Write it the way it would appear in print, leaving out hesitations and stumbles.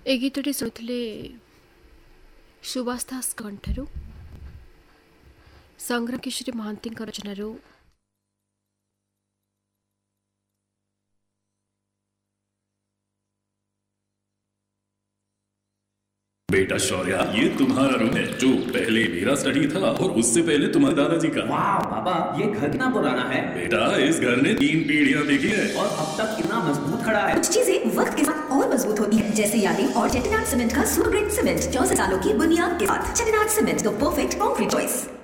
ए गीतटी शुणुले सुभाष दास कंठरू संग्राम किशोरी महांती रचनारू बेटा शौर्या, ये तुम्हारा रूम है जो पहले मेरा स्टडी था और उससे पहले तुम्हारे दादाजी का। वाह पापा, ये घर कितना पुराना है। बेटा, इस घर ने 3 पीढ़ियां देखी है और अब तक कितना मजबूत खड़ा है। कुछ चीजें वक्त के साथ और मजबूत होती हैं, जैसे यादें और चेटिनाड सीमेंट का सुपर ग्रेड सीमेंट 64 सालों की बुनियाद के साथ। Chettinad cement, the perfect concrete choice.